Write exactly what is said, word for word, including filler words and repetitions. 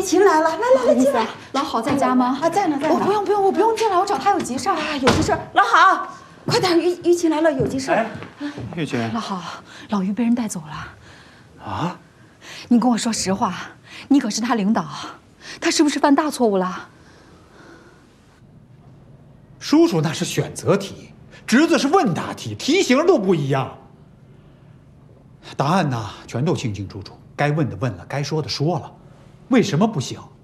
琴来了，来来来，进来。 老郝在家吗？ 啊，在呢，在呢。 我不用不用，我不用进来，我找他有急事儿。 啊，有急事儿。老郝，快点，玉玉琴来了，有急事儿。 哎，玉琴。 老郝，老于被人带走了。 啊？ 你跟我说实话，你可是他领导，他是不是犯大错误了？ 叔叔那是选择题，侄子是问答题，题型都不一样。答案呢，全都清清楚楚，该问的问了，该说的说了，为什么不行？